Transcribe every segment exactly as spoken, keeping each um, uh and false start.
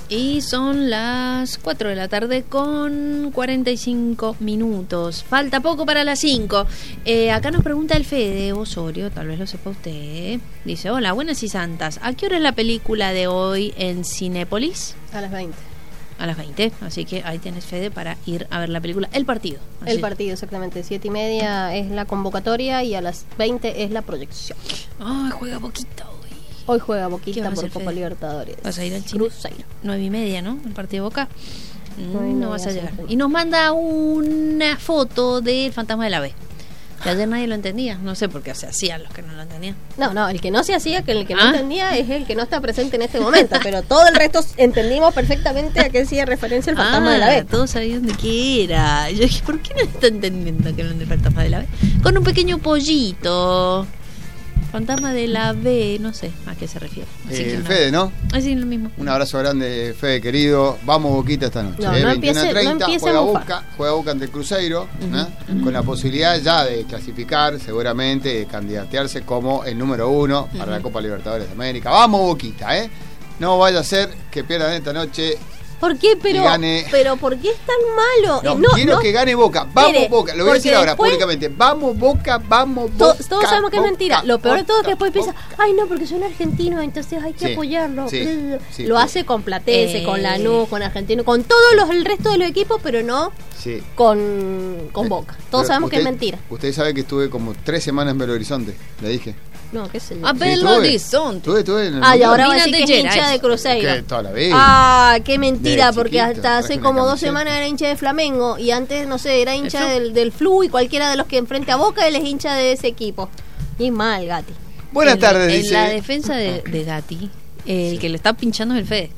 Y son las cuatro de la tarde con cuarenta y cinco minutos. Falta poco para las cinco. Eh, acá nos pregunta el Fede Osorio, tal vez lo sepa usted. Dice, hola, buenas y santas. ¿A qué hora es la película de hoy en Cinépolis? A las veinte. A las veinte, así que ahí tenés, Fede, para ir a ver la película. El partido. Así. El partido, exactamente. Siete y media es la convocatoria y a las veinte es la proyección. Ay, oh, juega poquito. Hoy juega Boquita por Copa Fede? Libertadores. ¿Vas a ir al Chile? Cruzeiro. Nueve y media, ¿no? El partido de Boca. No, no vas a llegar. Y nos manda una foto del fantasma de la B. Que ayer nadie lo entendía. No sé por qué se hacían los que no lo entendían. No, no, el que no se hacía, que el que no ¿Ah? entendía es el que no está presente en este momento. Pero todo el resto entendimos perfectamente a qué hacía referencia el fantasma ah, de la B. Todos sabían de qué era. Yo dije, ¿por qué no está entendiendo que era el fantasma de la B? Con un pequeño pollito. Fantasma de la B, no sé a qué se refiere. Así Eh, que una... Fede, ¿no? Así lo mismo. Un abrazo grande, Fede querido. Vamos Boquita esta noche. No, eh, no veintiuno a empiece- no treinta, empiece juega a Boca, juega Boca ante el Cruzeiro, ¿eh? Con la posibilidad ya de clasificar, seguramente, de candidatearse como el número uno para Uh-huh. la Copa Libertadores de América. Vamos Boquita, ¿eh? No vaya a ser que pierdan esta noche. ¿Por qué? Pero, Y gane- pero ¿por qué es tan malo? No, Eh, no, quiero no. que gane Boca. Vamos Mire, Boca. Lo voy a decir porque ahora después- públicamente. Vamos Boca, vamos To- Boca. todos sabemos que es Boca, mentira. Lo peor de todo es que Boca, después piensa, Boca. ay no, porque son argentinos, entonces hay que Sí, apoyarlo. sí, sí, Lo sí. hace con Platense, Eh. con Lanús, con Argentino, con todos los el resto de los equipos, pero no Sí. con, con Eh, Boca. Todos pero sabemos que es usted- mentira. Usted sabe que estuve como tres semanas en Belo Horizonte, le dije. No, qué sé yo. A Sí, Belo estuve. Horizonte. Estuve, estuve en el Ah, y Mundial. ahora va a decir Mina que es de hincha Gerais. de Cruzeiro. Que toda la vida. Ah, qué mentira, Desde porque chiquito, hasta traje hace una como dos camiseta. semanas era hincha de Flamengo y antes, no sé, era hincha Flu? del, del Flu y cualquiera de los que enfrente a Boca, él es hincha de ese equipo. Y mal, Gati. Buenas En- tardes, En dice. la defensa de, de Gatti, el que le está pinchando es el Fede.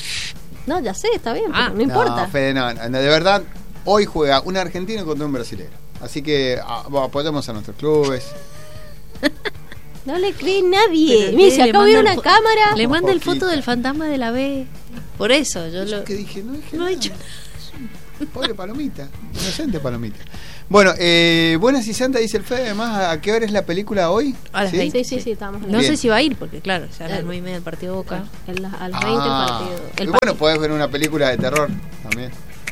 No, ya sé, está bien, Ah. pero no importa. No, Fede, no, no, de verdad, hoy juega un argentino contra un brasileño. Así que ah, bueno, apoyamos a nuestros clubes. No le cree nadie. Pero Mire, Fede si le acabo de ver manda una el fo- cámara. Le manda el Poquita. foto del fantasma de la B. Por eso, yo Yo lo. que dije, no dije No he nada. dicho Pobre palomita, inocente palomita. Bueno, eh, buenas y santas, dice el Fede. Además, ¿a qué hora es la película hoy? A las ¿Sí? veinte. Sí, sí, sí, estamos en No Bien. sé si va a ir, porque claro, o sea, a las Eh, nueve y media del partido de Boca. En la- a las veinte el Ah, partido. y El bueno, partido. podés ver una película de terror también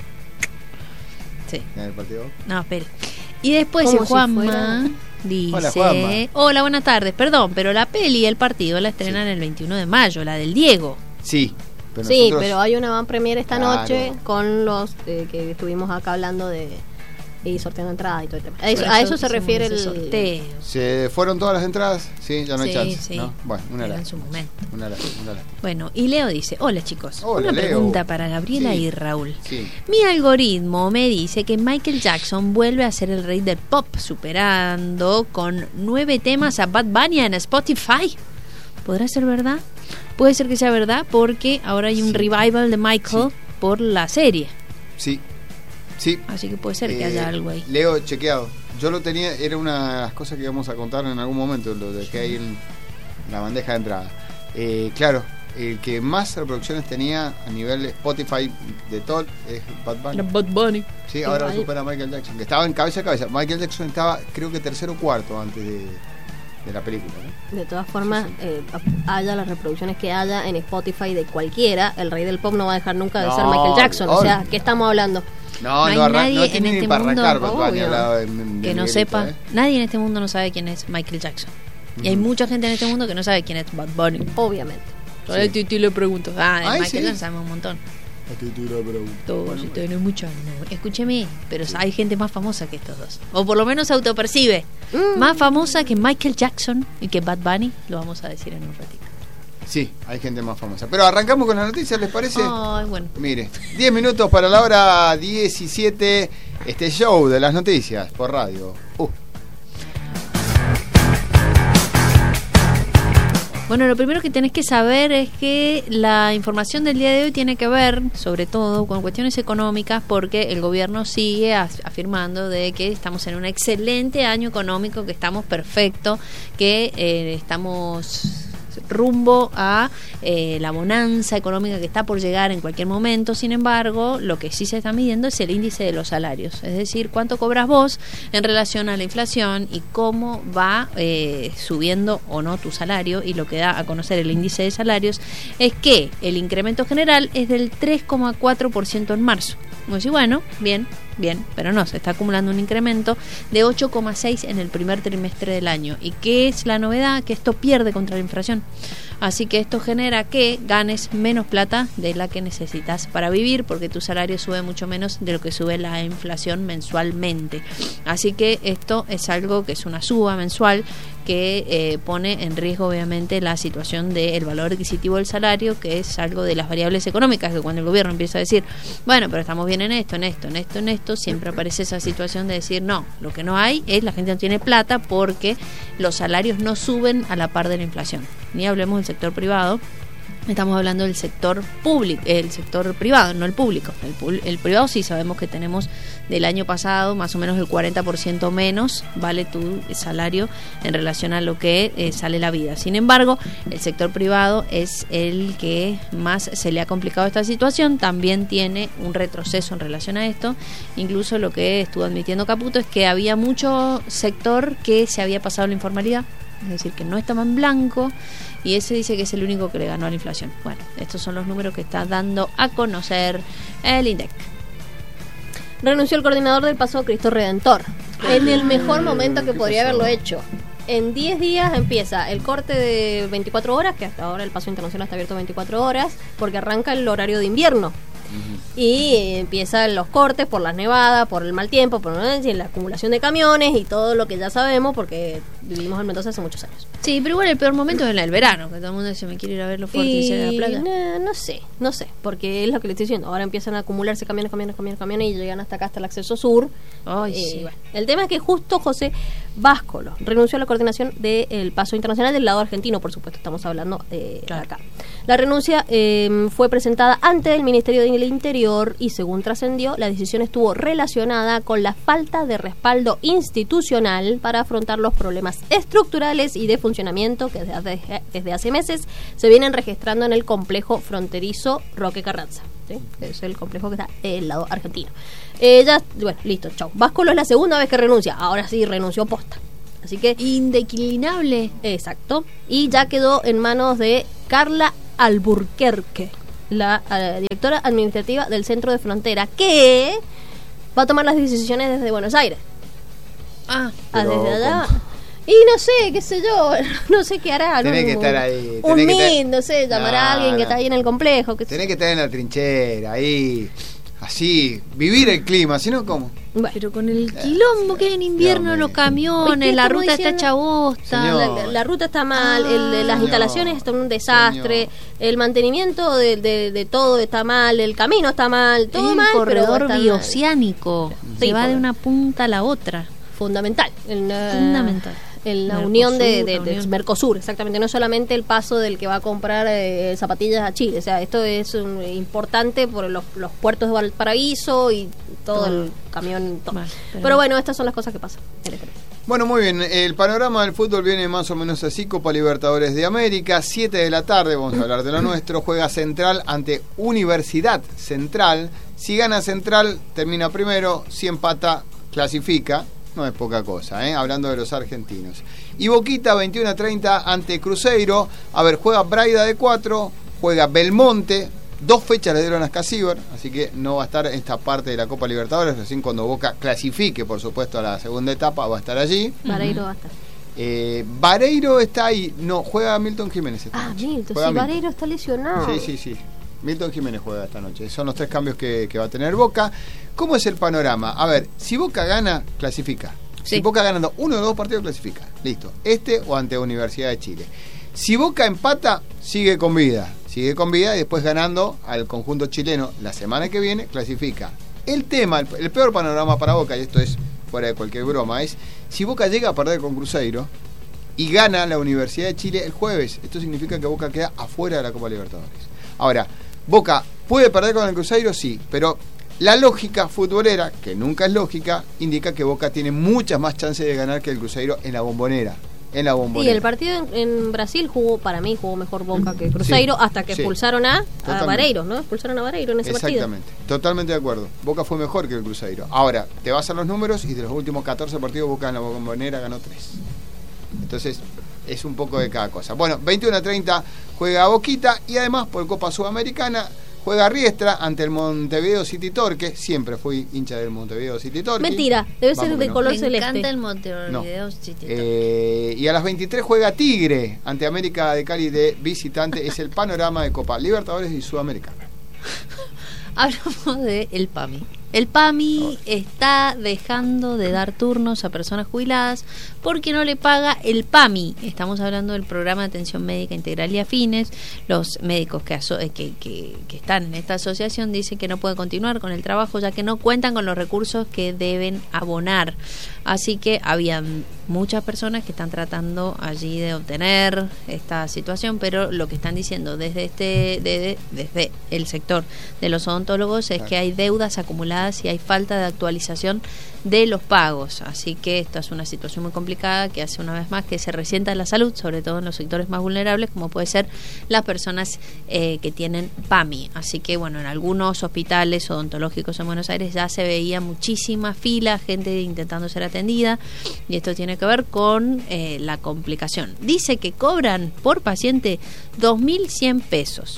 Sí. en el partido. No, espere. Y después Como el si Juanma fuera- dice: Hola, Juanma. Hola, buenas tardes. Perdón, pero la peli y el partido la estrenan el veintiuno de mayo, la del Diego. Sí, pero Sí, nosotros- pero hay una van premier esta Claro. noche con los eh, que estuvimos acá hablando de y sorteando entradas y todo el tema. A eso, Por a eso se hicimos refiere ese el sorteo. ¿Se fueron todas las entradas? Sí, ya no hay Sí, chance. sí. ¿no? Bueno, una Era en lástima. su momento. Una lástima, una lástima. Bueno, y Leo dice: Hola chicos, Hola, una Leo. pregunta para Gabriela Sí. y Raúl. Sí. Mi algoritmo me dice que Michael Jackson vuelve a ser el rey del pop, superando con nueve temas a Bad Bunny en Spotify. ¿Podrá ser verdad? Puede ser que sea verdad porque ahora hay un Sí. revival de Michael Sí. por la serie. Sí. Sí. Así que puede ser que Eh, haya algo ahí. Leo, chequeado. Yo lo tenía, era una de las cosas que íbamos a contar en algún momento, lo dejé ahí en la bandeja de entrada. Eh, claro, el que más reproducciones tenía a nivel de Spotify de todo es Bad Bunny. Bad Bunny. Sí, ahora Igual. supera a Michael Jackson, que estaba en cabeza a cabeza. Michael Jackson estaba, creo que tercero o cuarto antes de, de la película, ¿no? De todas formas, eh, haya las reproducciones que haya en Spotify de cualquiera, el rey del pop no va a dejar nunca de No, ser Michael Jackson. O sea, obvio. ¿qué estamos hablando? No, No hay no, arran- nadie no en tiene este ni para mundo, arrancar Bad Bunny obvio, al lado de- de- de Que no Miguelito, sepa, ¿eh? nadie en este mundo no sabe quién es Michael Jackson. Y hay Ujú. mucha gente en este mundo que no sabe quién es Bad Bunny. Obviamente. Todavía Sí. Titi le pregunto. Ah, de Ay, Michael sí. Jackson sabemos un montón. A ti tú la pregunto. Todos, Bueno, y bueno. tenés mucho. No, escúcheme, pero hay gente más famosa que estos dos. O por lo menos se autopercibe. Mm. Más famosa que Michael Jackson y que Bad Bunny, lo vamos a decir en un ratito. Sí, hay gente más famosa. Pero arrancamos con las noticias, ¿les parece? Ay, bueno. Mire, diez minutos para la hora diecisiete, este show de las noticias por radio. Uh, Bueno, lo primero que tenés que saber es que la información del día de hoy tiene que ver, sobre todo, con cuestiones económicas, porque el gobierno sigue af- afirmando de que estamos en un excelente año económico, que estamos perfecto, que eh, estamos rumbo a eh, la bonanza económica que está por llegar en cualquier momento. Sin embargo, lo que sí se está midiendo es el índice de los salarios, es decir, cuánto cobras vos en relación a la inflación y cómo va eh, subiendo o no tu salario. Y lo que da a conocer el índice de salarios es que el incremento general es del tres coma cuatro por ciento en marzo. Como si, bueno, bien, bien, pero no, se está acumulando un incremento de ocho coma seis en el primer trimestre del año. ¿Y qué es la novedad? Que esto pierde contra la inflación. Así que esto genera que ganes menos plata de la que necesitas para vivir, porque tu salario sube mucho menos de lo que sube la inflación mensualmente. Así que esto es algo que es una suba mensual que eh, pone en riesgo obviamente la situación del valor adquisitivo del salario, que es algo de las variables económicas, que cuando el gobierno empieza a decir, bueno, pero estamos bien en esto, en esto, en esto, en esto, siempre aparece esa situación de decir, no, lo que no hay es la gente no tiene plata porque los salarios no suben a la par de la inflación. Ni hablemos del sector privado. Estamos hablando del sector público, el sector privado, no el público. El, el privado sí sabemos que tenemos del año pasado más o menos el cuarenta por ciento menos vale tu salario en relación a lo que eh, sale la vida. Sin embargo, el sector privado es el que más se le ha complicado esta situación. También tiene un retroceso en relación a esto. Incluso lo que estuvo admitiendo Caputo es que había mucho sector que se había pasado a la informalidad, es decir, que no estaba en blanco, y ese dice que es el único que le ganó a la inflación. Bueno, estos son los números que está dando a conocer el INDEC. Renunció el coordinador del Paso Cristo Redentor en el mejor momento que podría haberlo hecho. En diez días empieza el corte de veinticuatro horas, que hasta ahora el Paso Internacional está abierto veinticuatro horas, porque arranca el horario de invierno. Uh-huh. Y empiezan los cortes por las nevadas, por el mal tiempo, por la acumulación de camiones y todo lo que ya sabemos, porque vivimos en Mendoza hace muchos años. Sí, pero igual el peor momento es en el verano, que todo el mundo dice, me quiere ir a ver los fuertes y de la playa. No, no sé, no sé, porque es lo que le estoy diciendo. Ahora empiezan a acumularse camiones, camiones, camiones, camiones y llegan hasta acá, hasta el acceso sur. Ay, eh, sí. Bueno, el tema es que justo José Báscolo renunció a la coordinación del Paso Internacional del lado argentino, por supuesto, estamos hablando eh, claro. acá. La renuncia eh, fue presentada ante el Ministerio del Interior y, según trascendió, la decisión estuvo relacionada con la falta de respaldo institucional para afrontar los problemas estructurales y de funcionamiento que desde, desde hace meses se vienen registrando en el complejo fronterizo Roque Carranza, ¿sí? Es el complejo que está del lado argentino. Eh, ya, bueno, listo, chau. Báscolo es la segunda vez que renuncia, ahora sí renunció posta. Así que indeclinable. Exacto. Y ya quedó en manos de Carla Alburquerque, la uh, directora administrativa del Centro de Frontera, que va a tomar las decisiones desde Buenos Aires. Ah, ah desde allá. ¿Cómo? Y no sé, qué sé yo, no sé qué hará. Tenés un, que estar ahí. Un que min, estar... no sé, llamar no, a alguien no. que está ahí en el complejo. Que Tenés que estar en la trinchera, ahí, así, vivir el clima, si no, ¿cómo? Bueno. Pero con el quilombo que hay en invierno, no, los camiones, la ruta está hecha bosta. La, la ruta está mal, ah, el, las señor. instalaciones están un desastre, señor. el mantenimiento de, de, de todo está mal, el camino está mal, todo el mal. El corredor bioceánico, sí, se va de una punta a la otra. Fundamental. El, Fundamental. En la Mercosur, unión de, de, la de unión. Mercosur, exactamente, no solamente el paso del que va a comprar eh, zapatillas a Chile, o sea, esto es un, importante por los, los puertos de Valparaíso y todo, todo. el camión, todo. Vale, pero, pero bueno, estas son las cosas que pasan. Bueno, muy bien, el panorama del fútbol viene más o menos así: Copa Libertadores de América, siete de la tarde, vamos a hablar de lo nuestro, juega Central ante Universidad Central. Si gana Central, termina primero, si empata, clasifica. No es poca cosa, ¿eh? Hablando de los argentinos. Y Boquita, veintiuno a treinta ante Cruzeiro. A ver, juega Braida de cuatro, juega Belmonte. Dos fechas le dieron a Scasíbar, así que no va a estar esta parte de la Copa Libertadores. Recién cuando Boca clasifique, por supuesto, a la segunda etapa, va a estar allí. Vareiro va a estar. Eh, Vareiro está ahí. No, juega Milton Jiménez esta Ah, noche. Milton, Juega sí, Milton. Vareiro está lesionado. Sí, sí, sí. Milton Jiménez juega esta noche. Son los tres cambios que, que va a tener Boca. ¿Cómo es el panorama? A ver, si Boca gana, clasifica. Si sí. Boca ganando uno de los dos partidos, clasifica. Listo. Este o ante Universidad de Chile. Si Boca empata, sigue con vida. Sigue con vida y después ganando al conjunto chileno la semana que viene, clasifica. El tema, el, el peor panorama para Boca, y esto es fuera de cualquier broma, es si Boca llega a perder con Cruzeiro y gana la Universidad de Chile el jueves. Esto significa que Boca queda afuera de la Copa Libertadores. Ahora, Boca puede perder con el Cruzeiro, sí, pero la lógica futbolera, que nunca es lógica, indica que Boca tiene muchas más chances de ganar que el Cruzeiro en la Bombonera. en la Bombonera. Y el partido en, en Brasil jugó, para mí, jugó mejor Boca que Cruzeiro, sí, hasta que sí. expulsaron a, a Totalmente. Vareiro, ¿no? Expulsaron a Vareiro en ese partido. Exactamente, totalmente de acuerdo. Boca fue mejor que el Cruzeiro. Ahora, te vas a los números y de los últimos catorce partidos Boca en la Bombonera ganó tres. Entonces, es un poco de cada cosa. Bueno, veintiuno a treinta juega Boquita y además por Copa Sudamericana juega Riestra ante el Montevideo City Torque. Siempre fui hincha del Montevideo City Torque. Mentira, debe Vamos ser de que no. color Me celeste. encanta el Montevideo No. City. Eh, y a las veintitrés juega Tigre ante América de Cali de visitante. Es el panorama de Copa Libertadores y Sudamericana. Hablamos de el PAMI. El PAMI está dejando de dar turnos a personas jubiladas porque no le paga el PAMI. Estamos hablando del Programa de Atención Médica Integral y Afines. Los médicos que, aso- que, que, que están en esta asociación dicen que no pueden continuar con el trabajo ya que no cuentan con los recursos que deben abonar. Así que habían muchas personas que están tratando allí de obtener esta situación, pero lo que están diciendo desde este desde, desde el sector de los odontólogos es que hay deudas acumuladas y hay falta de actualización de los pagos. Así que esta es una situación muy complicada que hace una vez más que se resienta la salud, sobre todo en los sectores más vulnerables, como puede ser las personas eh, que tienen PAMI. Así que, bueno, en algunos hospitales odontológicos en Buenos Aires ya se veía muchísima fila, gente intentando ser atendida, y esto tiene que ver con eh, la complicación. Dice que cobran por paciente dos mil cien pesos.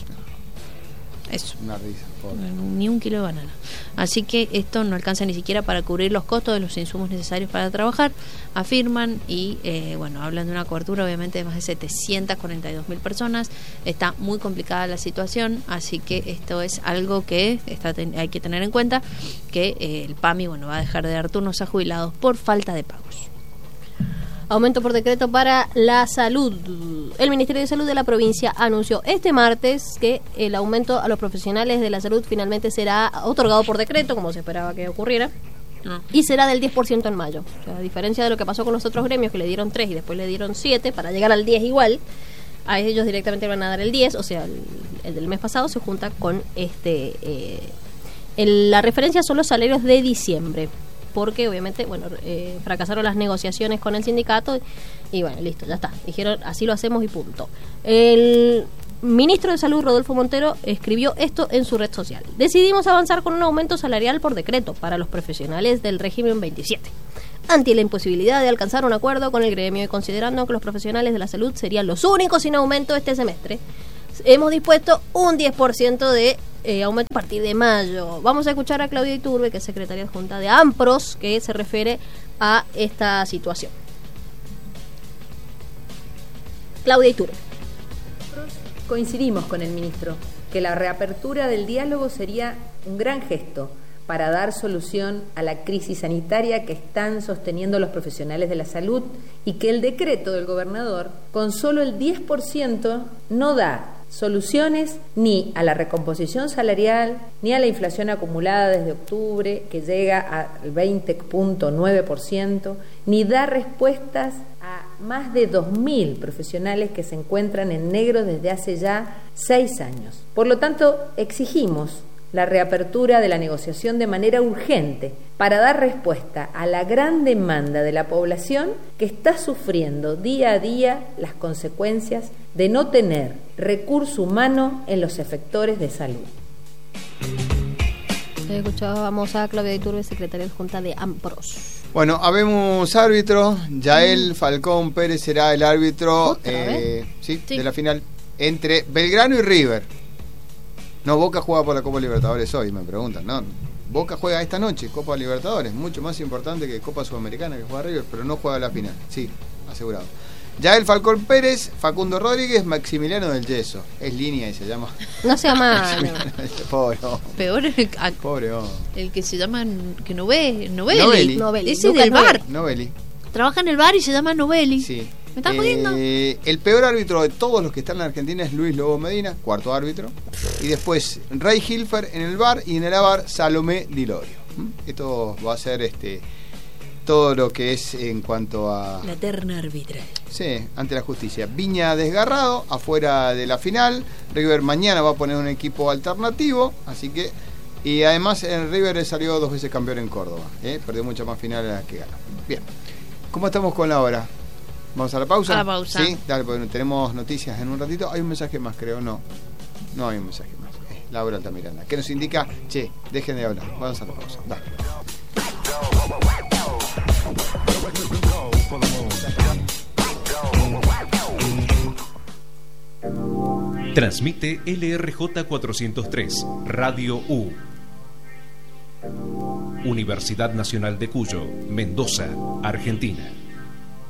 Eso. Una risa, pobre. Ni un kilo de banana. Así que esto no alcanza ni siquiera para cubrir los costos de los insumos necesarios para trabajar, afirman, y eh, bueno, hablan de una cobertura obviamente de más de setecientas cuarenta y dos mil personas. Está muy complicada la situación, así que esto es algo que está ten- hay que tener en cuenta, que eh, el PAMI, bueno, va a dejar de dar turnos a jubilados por falta de pagos. Aumento por decreto para la salud. El Ministerio de Salud de la provincia anunció este martes que el aumento a los profesionales de la salud finalmente será otorgado por decreto, como se esperaba que ocurriera, No. y será del diez por ciento en mayo. O sea, a diferencia de lo que pasó con los otros gremios, que le dieron tres y después le dieron siete, para llegar al diez igual, a ellos directamente van a dar el diez, o sea, el, el del mes pasado se junta con este... Eh, el, la referencia son los salarios de diciembre, porque obviamente, bueno, eh, fracasaron las negociaciones con el sindicato y bueno, listo, ya está. Dijeron, así lo hacemos y punto. El ministro de Salud, Rodolfo Montero, escribió esto en su red social. Decidimos avanzar con un aumento salarial por decreto para los profesionales del régimen veintisiete. Ante la imposibilidad de alcanzar un acuerdo con el gremio y considerando que los profesionales de la salud serían los únicos sin aumento este semestre, hemos dispuesto un diez por ciento de eh, aumento a partir de mayo. Vamos a escuchar a Claudia Iturbe, que es secretaria adjunta de AMPROS, que se refiere a esta situación. Claudia Iturbe. Coincidimos con el ministro que la reapertura del diálogo sería un gran gesto para dar solución a la crisis sanitaria que están sosteniendo los profesionales de la salud y que el decreto del gobernador, con solo el diez por ciento, no da soluciones ni a la recomposición salarial, ni a la inflación acumulada desde octubre, que llega al veinte punto nueve por ciento, ni da respuestas a más de dos mil profesionales que se encuentran en negro desde hace ya seis años. Por lo tanto, exigimos la reapertura de la negociación de manera urgente para dar respuesta a la gran demanda de la población que está sufriendo día a día las consecuencias de no tener recurso humano en los efectores de salud. Escuchábamos a Claudia Iturbe, secretaria adjunta de AMPROS. Bueno, habemos árbitro. Yael Falcón Pérez será el árbitro ¿Otra eh, ¿sí? Sí. de la final entre Belgrano y River. No, Boca juega por la Copa Libertadores hoy, me preguntan. No, Boca juega esta noche, Copa Libertadores, mucho más importante que Copa Sudamericana que juega River, pero no juega la final. Sí, asegurado. Yael Falcón Pérez, Facundo Rodríguez, Maximiliano del Yeso. Es línea y se llama. No sea malo. Pobre hombre. Peor el, a- Pobre hombre. el que se llama que no ve, Novelli. Novelli. Novelli. Ese Lucas del bar. Novelli. Trabaja en el bar y se llama Novelli. Sí. ¿Me estás jodiendo? Eh, el peor árbitro de todos los que están en la Argentina es Luis Lobo Medina, cuarto árbitro. Y después Ray Hilfer en el bar y en el A V A R Salomé Di Lorio. ¿Mm? Esto va a ser este todo lo que es en cuanto a... La eterna árbitra. Sí, ante la justicia. Viña desgarrado, afuera de la final. River mañana va a poner un equipo alternativo, así que... Y además el River salió dos veces campeón en Córdoba. ¿eh? Perdió muchas más finales de las que ganó. Bien. ¿Cómo estamos con la hora? ¿Vamos a la pausa? A la pausa. Sí, dale, porque tenemos noticias en un ratito. Hay un mensaje más, creo, no. No hay un mensaje más. Eh, Laura Altamiranda, que nos indica, che, dejen de hablar. Vamos a la pausa. Dale. Transmite L R J cuatrocientos tres, Radio U. Universidad Nacional de Cuyo, Mendoza, Argentina.